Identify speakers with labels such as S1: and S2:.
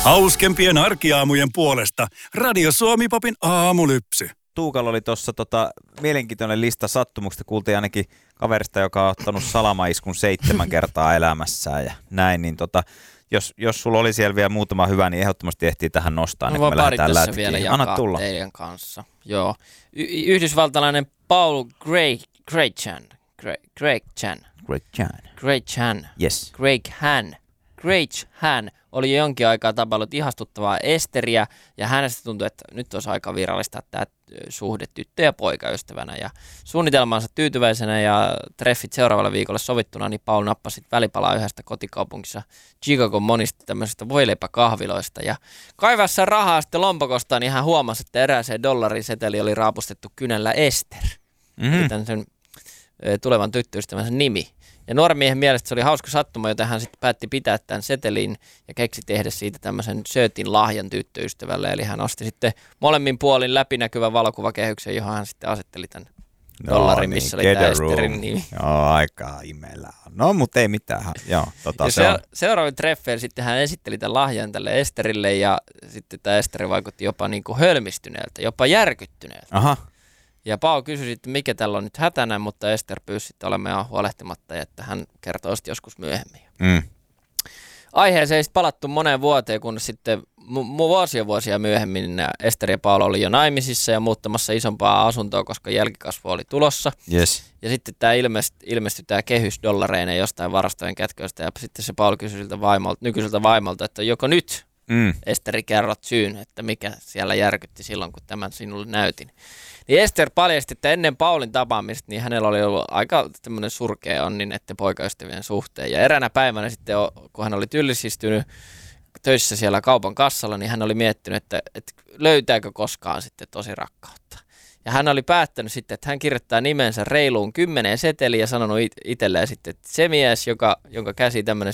S1: Hauskempien arkiaamujen puolesta Radio Suomi-popin aamulypsy.
S2: Tuukalla oli tuossa mielenkiintoinen lista sattumuksista. Kuultiin ainakin kaverista, joka on ottanut salamaiskun 7 kertaa elämässään ja näin. Niin jos sulla oli siellä vielä muutama hyvä, niin ehdottomasti ehtii tähän nostaa.
S3: No,
S2: me lähdetään lätkiin.
S3: Vielä jakaa teidän kanssa. Joo. Yhdysvaltalainen Paul Greg Chan oli jo jonkin aikaa tapaillut ihastuttavaa Esteriä, ja hänestä tuntui, että nyt olisi aika virallistaa tämä suhde tyttö- ja poikaystävänä. Ja suunnitelmaansa tyytyväisenä ja treffit seuraavalle viikolle sovittuna, niin Paul nappasi välipalaa yhdestä kotikaupungissa Chicagon monista tämmöisistä voileipäkahviloista. Ja kaivaessa rahaa sitten lompakostaan, niin hän huomasi, että erääseen dollariseteli oli raapustettu kynällä Ester. Eli tämän sen tulevan tyttöystävänsä nimi. Ja nuoren miehen mielestä se oli hauska sattuma, joten hän sitten päätti pitää tämän setelin ja keksi tehdä siitä tämmöisen söötin lahjan tyttöystävälle. Eli hän osti sitten molemmin puolin läpinäkyvän valokuvakehyksen, johon hän sitten asetteli tämän dollarin, missä oli tämä Esterin nimi.
S2: Joo, aika imeellä. No, mutta ei mitään. Joo,
S3: seuraavin treffeillä sitten hän esitteli tämän lahjan tälle Esterille, ja sitten tämä Esteri vaikutti jopa niin kuin hölmistyneeltä, jopa järkyttyneeltä.
S2: Aha.
S3: Ja Paul kysyi sitten, mikä tällä on nyt hätänä, mutta Ester pyysi sitten olemaan huolehtimatta, että hän kertoo sitten joskus myöhemmin. Aiheeseen ei sitten palattu moneen vuoteen, kun sitten vuosia myöhemmin Ester ja Paul oli jo naimisissa ja muuttamassa isompaa asuntoa, koska jälkikasvu oli tulossa.
S2: Yes.
S3: Ja sitten tämä ilmestyi tämä kehys dollareinen jostain varastojen kätköistä, ja sitten se Paul kysyi siltä nykyiseltä vaimolta, että joko nyt Esteri kerrot syyn, että mikä siellä järkytti silloin, kun tämän sinulle näytin. Niin Ester paljasti, että ennen Paulin tapaamista niin hänellä oli ollut aika tämmöinen surkea onnin, että poikaystävien suhteen. Ja eräänä päivänä sitten, kun hän oli tyllisistynyt töissä siellä kaupan kassalla, niin hän oli miettinyt, että löytääkö koskaan sitten tosi rakkautta. Ja hän oli päättänyt sitten, että hän kirjoittaa nimensä reiluun 10 seteliä ja sanonut itselleen sitten, että se mies, jonka käsi tämmöinen